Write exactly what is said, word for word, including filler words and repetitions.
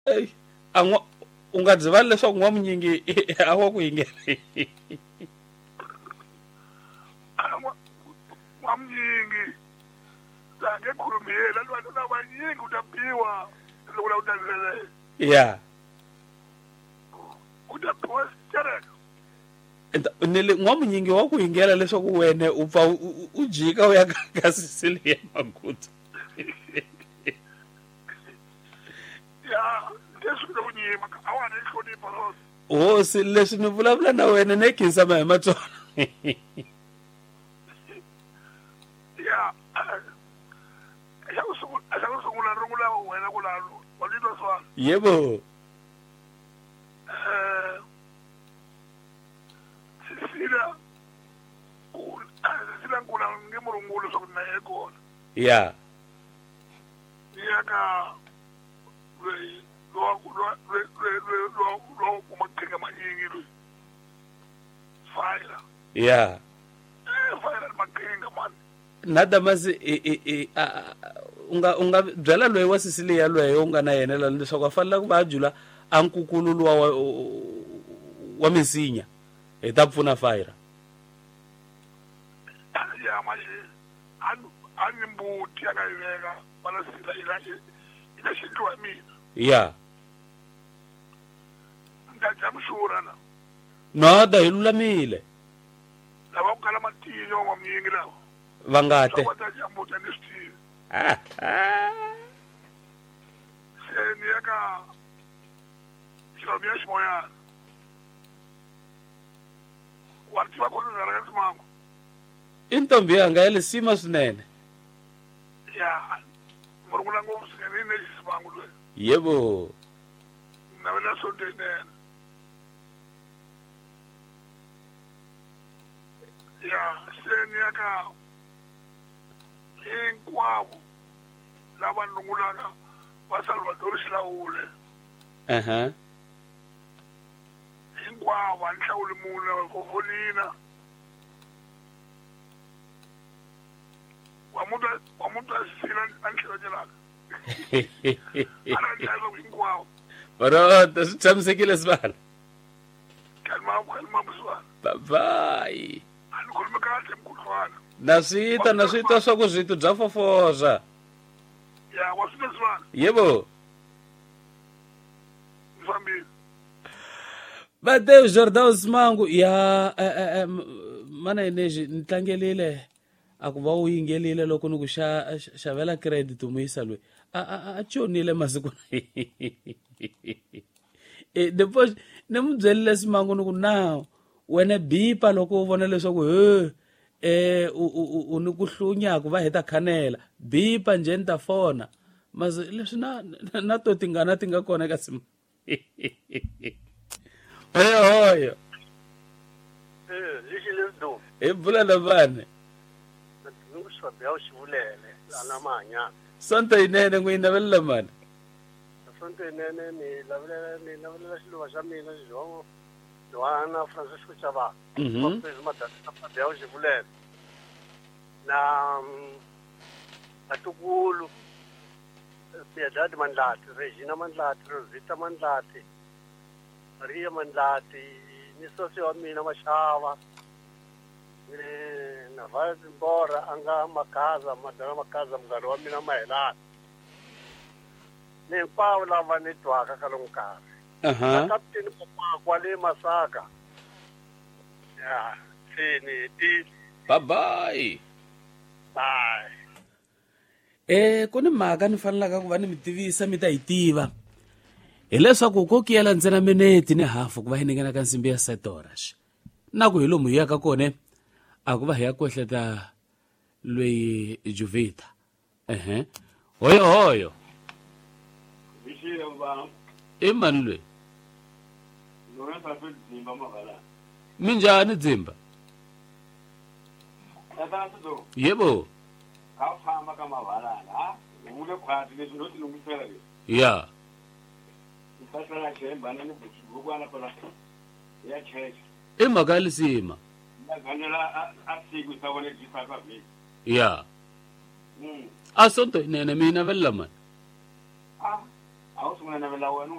Ey, angwa ungadzivali leswaku n'wamunyingi a wa ku yingela. N'wamunyingi la ngekhulumela lwantu labanyingi utaphiwa loko la utandlele. Yeah. Utaphiwa stereka. Nile n'wamunyingi wa ku yingela leswaku wena u pfa u jika u ya ka Sicilian Maguta. Ya, leswi lo nyima awana ihlonipha lo. Oh, si leswi ni vulavula na wena ne khinsama hi matsona. Ya. Ya usungula asungula rungula wena kulalo. Walito swala. Yebo. Eh Sila ku sila kuna ngemurungulo sokuna ekona. Yeah. Yaka lo lo lo lo lo kumakhenga manyingi lo. Fire. Yeah. Eh fire makhenga man. Nada mazi e e unga unga byala loyi wa Sicilia loyi u nga na yena la leswaku a fanele ku va jula a nkukululu wa wa misinya hi ta pfuna fire. Ya manje anu ani mbuti akayiveka bala sila ila ila shindwa mina. Yeah. Ndajamshura na. Nada hilulamile. Lava ukala matinyo ngomyingi lawo. Vangate. Ndajambuta ngesitini. Ah. ah. Seni yaka Shiromia shimoya. Warti wakona ngaragati mangu. Intombi yanga yale sima swinene. Ya, murungula ngomu sikeni nesi mangu lwe. Yebo. Navela sonde nene. Ya, seni yaka hinkwavo lava nungulaka va Salvador Xihlawule. Aha. Hinkwavo a ni hlawuli mune Kofolina. Wa muta wa muta sila a ni hlawanyelaka. Ana ni hlawula hinkwavo. Baro swi tshamisekile sibala. Kalma kalma muswana. Bye. A ni khulumi kahle mkuhlwana. Na swita na swita swa ku zwitu bya fofoza. Ya, wa swita swana. Yebo. Mfambile. Bade Jordan Smangu ya mana ineji nitlangelile akuva u yingelile loko ni ku xa xavela credit umuyisa loyi a a chonile masiku e depois ne mu byelile Smangu ni ku now wena bipa loko u vona leswaku he eh u ni ku hlunya ku va heta khanela bipa nje ni ta fona mas leswi na na to tingana tinga kona ka sim Hoyo hoyo. Eh, lexi leswo. Hi bula na vana. Nungu swa bya xivulele ana manya. Sonto inene n'wina vela mani. Sonto inene ni lavela ni lavela xilo xa mina xo Joana Francisco Chava. Mhm. Kopes madaka bya xivulele. Na atukulu Piedad Mandlati, Regina Mandlati, Rosita Mandlati. Maria Mandlati, ni socio wa mina Mashava. Eh, na vazi mbora anga makaza, madana makaza mgalo wa mina Mahelani. Ni mpawu lava ni twaka ka lomu nkarhi. Aha. Kapteni Papa kwale Masaka. Ya, sini ti. Bye bye. Bye. Eh kuni mhaka ni fanelaka ku va ni mi tivisa mi ta yi tiva. Hileswaku ko kiyela ntsena minete ni hafu ku va hi ningena ka nsimbi ya setorax na ku hi lomu hi yaka kone a ku va hi ya kohleta loyi Juvita ehe hoyo hoyo Bishile mba i mani loyi lona sa fe dzimba mavala minjhani dzimba ata ndo yebo ka famba ka mavala ha ngule khwati leswi no tilungisela leswi ya Pasala chemba na nibuchi bukwana pala ya church. i mhaka ya lisima Ganela asiku sawole disaka vi. ya Mm. a sonto inene mina vela mani Ah, a wu sungula navela wena